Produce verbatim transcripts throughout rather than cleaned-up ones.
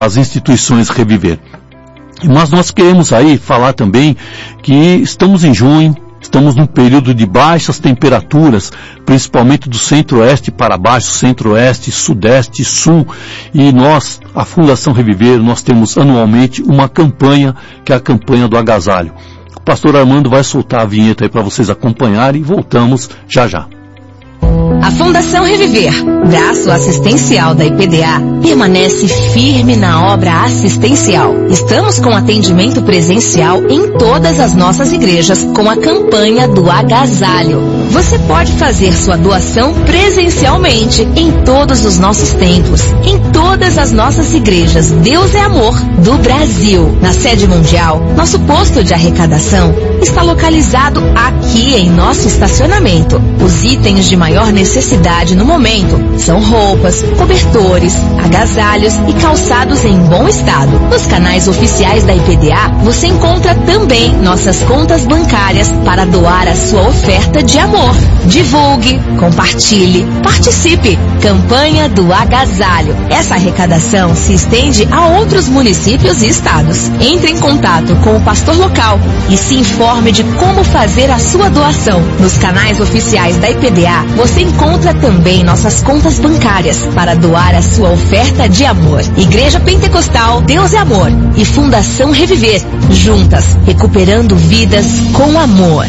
as instituições Reviver. Mas nós queremos aí falar também que estamos em junho, estamos num período de baixas temperaturas, principalmente do centro-oeste para baixo, centro-oeste, sudeste, sul, e nós, a Fundação Reviver, nós temos anualmente uma campanha, que é a campanha do agasalho. O pastor Armando vai soltar a vinheta aí para vocês acompanharem e voltamos já já. A Fundação Reviver, braço assistencial da I P D A, permanece firme na obra assistencial. Estamos com atendimento presencial em todas as nossas igrejas com a campanha do agasalho. Você pode fazer sua doação presencialmente em todos os nossos templos, em todas as nossas igrejas Deus é Amor do Brasil. Na sede mundial, nosso posto de arrecadação está localizado aqui em nosso estacionamento. Os itens de maior necessidade no momento são roupas, cobertores, agasalhos e calçados em bom estado. Nos canais oficiais da I P D A, você encontra também nossas contas bancárias para doar a sua oferta de amor. Divulgue, compartilhe, participe. Campanha do agasalho. Essa arrecadação se estende a outros municípios e estados. Entre em contato com o pastor local e se informe de como fazer a sua doação. Nos canais oficiais da I P D A, você encontra também nossas contas bancárias para doar a sua oferta de amor. Igreja Pentecostal Deus é Amor e Fundação Reviver, juntas, recuperando vidas com amor.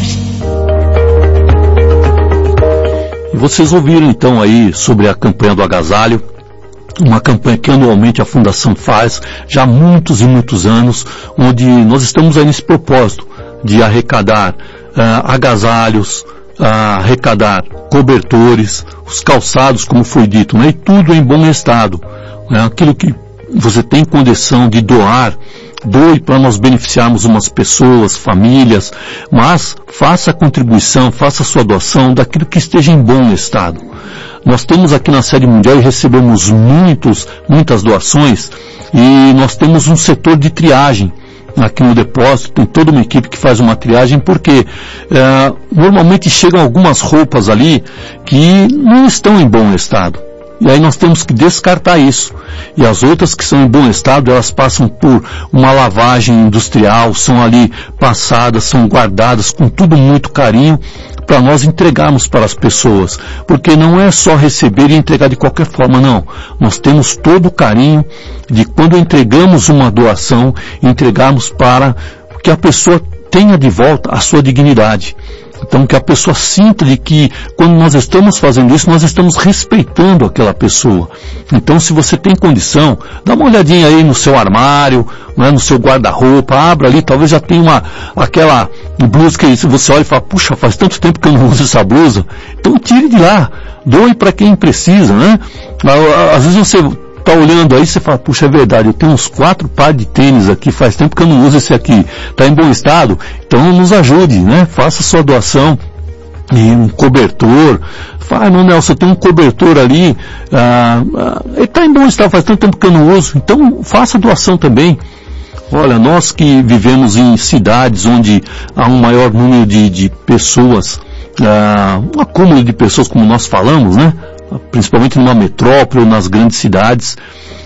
E vocês ouviram então aí sobre a campanha do agasalho, uma campanha que anualmente a Fundação faz já há muitos e muitos anos, onde nós estamos aí nesse propósito de arrecadar uh, agasalhos, uh, arrecadar cobertores, os calçados, como foi dito, né? E tudo em bom estado. Né? Aquilo que você tem condição de doar, doe para nós beneficiarmos umas pessoas, famílias, mas faça a contribuição, faça a sua doação daquilo que esteja em bom estado. Nós temos aqui na sede mundial e recebemos muitos, muitas doações, e nós temos um setor de triagem aqui no depósito, tem toda uma equipe que faz uma triagem, porque é, normalmente chegam algumas roupas ali que não estão em bom estado. E aí nós temos que descartar isso. E as outras que são em bom estado, elas passam por uma lavagem industrial, são ali passadas, são guardadas com tudo muito carinho, para nós entregarmos para as pessoas. Porque não é só receber e entregar de qualquer forma, não. Nós temos todo o carinho de quando entregamos uma doação, entregarmos para que a pessoa tenha de volta a sua dignidade. Então, que a pessoa sinta de que, quando nós estamos fazendo isso, nós estamos respeitando aquela pessoa. Então, se você tem condição, dá uma olhadinha aí no seu armário, né, no seu guarda-roupa, abra ali, talvez já tenha uma, aquela blusa que você olha e fala, puxa, faz tanto tempo que eu não uso essa blusa. Então, tire de lá, doe para quem precisa, né? Às vezes você tá olhando aí, você fala, puxa, é verdade, eu tenho uns quatro pares de tênis aqui, faz tempo que eu não uso esse aqui, tá em bom estado, então nos ajude, né? Faça sua doação, e um cobertor, fala, não, Nelson, eu tenho um cobertor ali, ah, ah, ele tá em bom estado, faz tanto tempo que eu não uso, então faça doação também. Olha, nós que vivemos em cidades onde há um maior número de, de pessoas, ah, um acúmulo de pessoas, como nós falamos, né? Principalmente numa metrópole ou nas grandes cidades,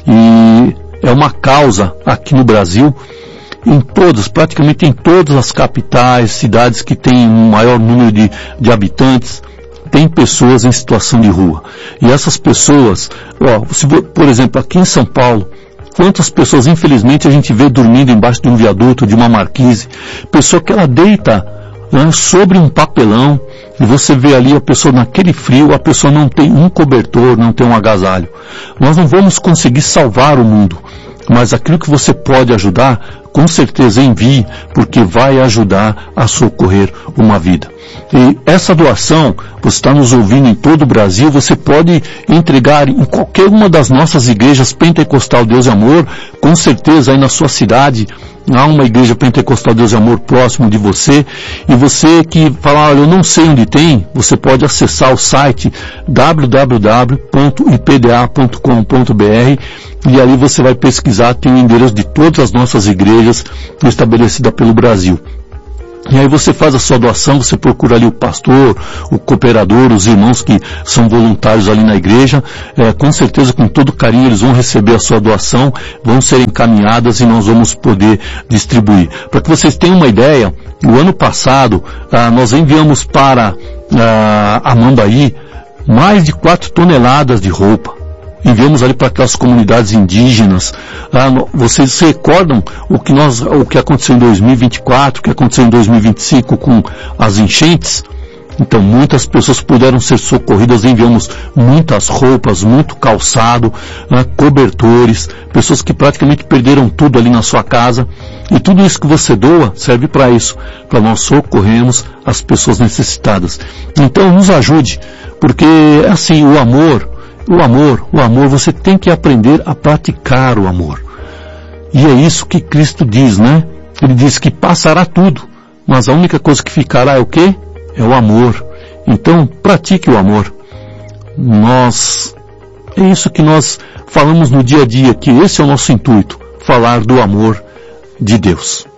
e é uma causa aqui no Brasil, em todas, praticamente em todas as capitais, cidades que têm um maior número de, de habitantes, tem pessoas em situação de rua. E essas pessoas, ó, se, por exemplo, aqui em São Paulo, quantas pessoas, infelizmente, a gente vê dormindo embaixo de um viaduto, de uma marquise, pessoa que ela deita, né, sobre um papelão, e você vê ali a pessoa naquele frio, a pessoa não tem um cobertor, não tem um agasalho. Nós não vamos conseguir salvar o mundo, mas aquilo que você pode ajudar, com certeza envie, porque vai ajudar a socorrer uma vida. E essa doação, você está nos ouvindo em todo o Brasil, você pode entregar em qualquer uma das nossas igrejas Pentecostal Deus e Amor, com certeza aí na sua cidade, há uma igreja Pentecostal Deus e Amor próximo de você, e você que fala, olha, eu não sei onde tem, você pode acessar o site w w w ponto i p d a ponto com ponto b r, e ali você vai pesquisar, tem o endereço de todas as nossas igrejas estabelecidas pelo Brasil. E aí você faz a sua doação, você procura ali o pastor, o cooperador, os irmãos que são voluntários ali na igreja, é, com certeza com todo carinho eles vão receber a sua doação, vão ser encaminhadas e nós vamos poder distribuir. Para que vocês tenham uma ideia, o ano passado ah, nós enviamos para ah, Amambaí mais de quatro toneladas de roupa. Enviamos ali para aquelas comunidades indígenas. Ah, vocês se recordam o que, nós, o que aconteceu em dois mil e vinte e quatro, o que aconteceu em dois mil e vinte e cinco com as enchentes? Então muitas pessoas puderam ser socorridas, enviamos muitas roupas, muito calçado, ah, cobertores, pessoas que praticamente perderam tudo ali na sua casa. E tudo isso que você doa serve para isso, para nós socorrermos as pessoas necessitadas. Então nos ajude, porque assim, o amor, O amor, o amor, você tem que aprender a praticar o amor. E é isso que Cristo diz, né? Ele diz que passará tudo, mas a única coisa que ficará é o quê? É o amor. Então, pratique o amor. Nós, é isso que nós falamos no dia a dia, que esse é o nosso intuito, falar do amor de Deus.